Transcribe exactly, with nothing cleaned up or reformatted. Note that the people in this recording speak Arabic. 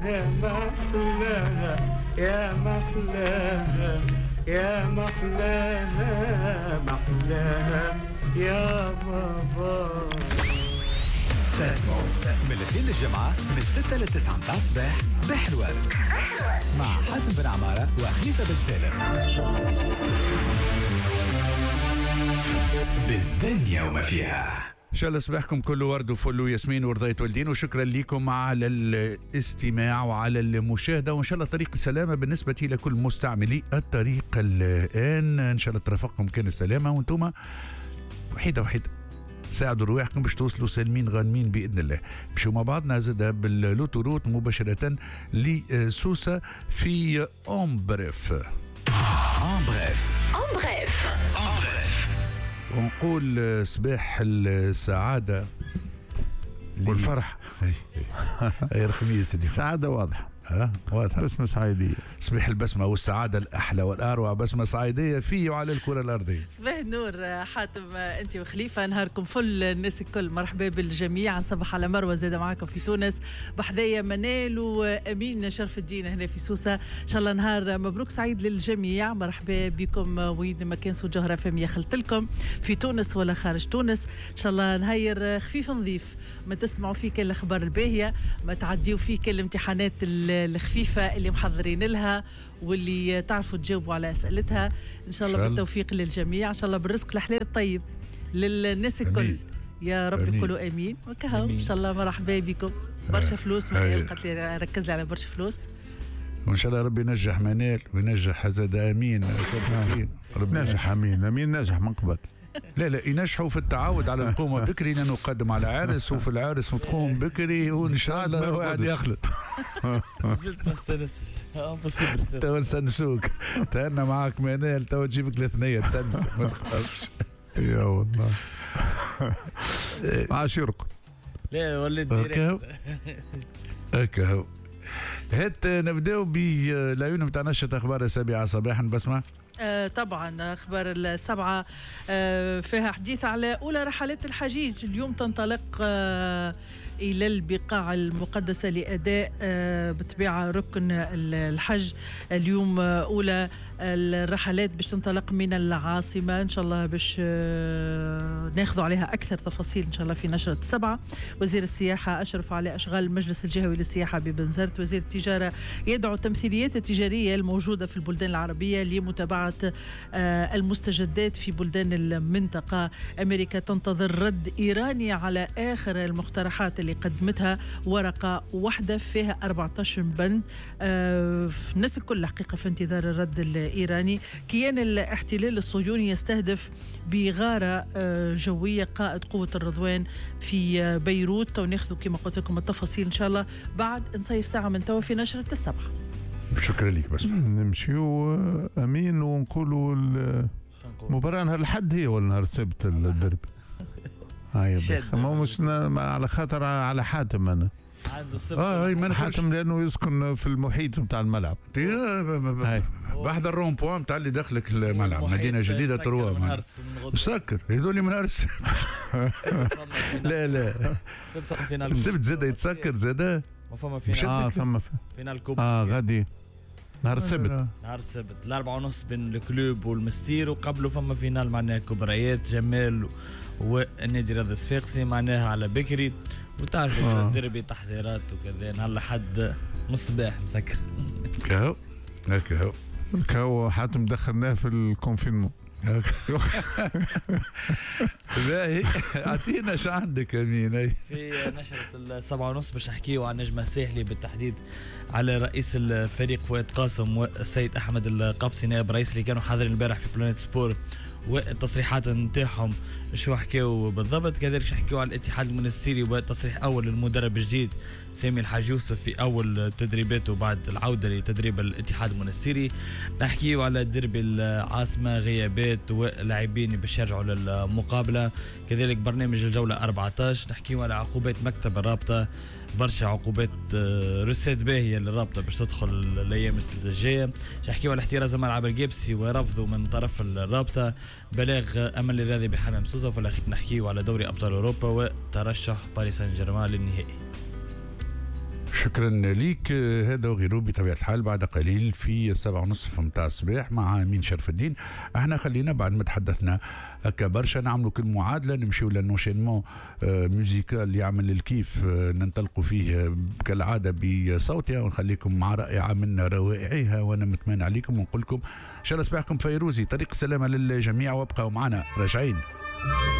يا محلاها يا محلاها يا محلاها محلاها يا بابا. تسمعوا من الاثنين للجمعة من الستة للتسعة متاع الصباح صباح الورد مع حاتم بن عمارة وخليفة بن سالم بالدنيا وما فيها. إن شاء الله صباحكم كله ورد وفل وياسمين ورضيت والدين، وشكرا لكم على الاستماع وعلى المشاهدة، وإن شاء الله طريق السلامة بالنسبة لكل مستعملي الطريق الآن. إن شاء الله ترافقكم كان السلامة وانتم وحيدة وحيدة ساعدوا رواحكم باش توصلوا سالمين غانمين بإذن الله. مشوا مع بعضنا زاد باللوتوروت مباشرة لسوسة في أمبريف أمبريف أمبريف أمبريف ونقول صباح السعادة والفرح. أي الخميس اللي السعادة واضحة، ها واضحة، بسمة صعيدية. صباح البسمة والسعادة الأحلى والأروع، بسمة صعيدية فيه وعلى الكرة الأرضية. صباح النور حاتم أنت وخليفة، نهاركم فل الناس الكل، مرحبا بالجميع. نصبح على مروة زادة معاكم في تونس، بحذايا منال وأمين شرف الدين هنا في سوسة. إن شاء الله نهار مبروك سعيد للجميع، مرحبا بكم وين ما كان سجهرة فمية خلت لكم في تونس ولا خارج تونس. إن شاء الله نهير خفيف نظيف، ما تسمعوا فيه كل الأخبار الباهية، ما تعديوا فيه كل الامتحانات الخفيفة اللي محضرين لها واللي تعرفوا تجاوبوا على أسئلتها. إن شاء الله شال. بالتوفيق للجميع، إن شاء الله بالرزق الحلال الطيب للناس الكل، يا رب يقولوا آمين. وكهو إن شاء الله مرحبا بكم. برشا فلوس، منال قالت لي ركز لي على برشا فلوس، وإن شاء الله ربي ينجح منال وينجح زاد أمين. ربي ناجح أمين، أمين ناجح من قبل. لا لا ينجحوا في التعاود على القومة بكري، لأنه قدم على عرس وفي العرس وتقوم بكري، وإن شاء الله واحد يخلط. زلت ما استنسش تو نسنسوك، تهنا معاك منال، تو تجيبك الاثنية تسنس ما تخافش. يا والله عاشركم. لا وليت هكا هكا هات نبداو بالعيون نتاع نشرة أخبار السابعة صباحا. بسمع آه طبعا أخبار السبعة آه فيها حديث على أولى رحلات الحجيج. اليوم تنطلق آه إلى البقاع المقدسة لأداء آه بطبيعة ركن الحج. اليوم آه أولى الرحلات باش تنطلق من العاصمة، إن شاء الله باش آه ناخذوا عليها أكثر تفاصيل إن شاء الله في نشرة السبعة. وزير السياحة أشرف على أشغال المجلس الجهوي للسياحة ببنزرت. وزير التجارة يدعو التمثيليات التجارية الموجودة في البلدان العربية لمتابعة آه المستجدات في بلدان المنطقة. أمريكا تنتظر رد إيراني على آخر المقترحات اللي قدمتها، ورقة واحدة فيها أربعة عشر بند. آه الناس الكل حقيقة في انتظار الرد الإيراني. كيان الاحتلال الصهيوني يستهدف بغارة آه جوية قائد قوة الرضوان في آه بيروت. وناخذوا كما قلت لكم التفاصيل إن شاء الله بعد نصيف ساعة من توا في نشرة السبعة. شكرا لك. بس نمشيو أمين ونقولوا المباراة نهار الحد هي ولا نهار السبت الدرب؟ هاي ما مش على خاطر على حاتم أنا عنده السبت اه هاي ما حاتم لأنه يسكن في المحيط متاع الملعب. واحد الروم بوان متاع اللي دخلك الملعب مدينة جديدة تروى مسكر هذول من أرس. لا لا السبت زاد يتسكر زاد ما فما فينال. اه فما فينال كوب اه غادي نهار السبت. نهار السبت الأربعة ونص بين الكلوب والمستير، وقبله فما فينال معناها كبريات جمال والنادي رياض الصفاقسي معناها على بكري. وتعرفوا آه. الدربي تحضيرات وكذا نهار لحد من الصباح مسكر. كهو كهو كهو حاتم دخلناه في الكونفينمون. باهي اعطينا شو عندك امين. في نشرة السبعة ونص باش نحكيو عن نجمة الساحلي بالتحديد على رئيس الفريق فؤاد قاسم والسيد احمد القابسي نائب رئيس اللي كانوا حاضرين البارح في بلانيت سبور، والتصريحات نتاعهم شو حكيو بالضبط. كذلك حكيو على الاتحاد المنستيري وتصريح اول للمدرب الجديد سامي الحاج يوسف في اول تدريباته بعد العوده لتدريب الاتحاد المنستيري. نحكيو على دربي العاصمه غيابات ولاعبين باش يرجعوا للمقابله. كذلك برنامج الجوله أربعة عشر نحكيو على عقوبات مكتب الرابطه، برشا عقوبات رسالة باهية للرابطة باش تدخل الأيام الجاية. نحكيو على احتراز ملعب الجيبسي ورفضه من طرف الرابطة، بلاغ أمل الرياضي بحمام سوسة. وفي الأخير نحكيو على دوري أبطال أوروبا وترشح باريس سان جيرمان للنهائي. شكرا ليك. هذا وغيره بطبيعة الحال بعد قليل في السبعة ونصف متاع الصباح مع أمين شرف الدين. احنا خلينا بعد ما تحدثنا هكا برشا نعملوا كل معادلة نمشيو للنوشينمون ميوزيكال اللي يعمل الكيف ننطلقوا فيه كالعادة بصوتها ونخليكم مع رائعة من روائعها وانا متمنى عليكم ونقول لكم ان شاء الله صباحكم فيروزي. طريق السلامة للجميع وابقوا معنا راجعين.